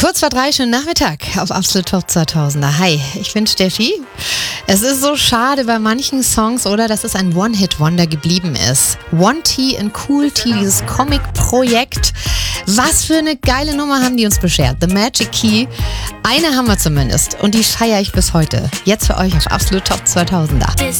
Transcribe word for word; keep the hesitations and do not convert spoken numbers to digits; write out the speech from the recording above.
Kurz vor drei, schönen Nachmittag auf Absolut Top zweitausender. Hi, ich bin Steffi. Es ist so schade bei manchen Songs, oder, dass es ein One-Hit-Wonder geblieben ist. One T and Cool T, dieses Comic-Projekt. Was für eine geile Nummer haben die uns beschert. The Magic Key. Eine haben wir zumindest und die feiere ich bis heute. Jetzt für euch auf Absolut Top zweitausender.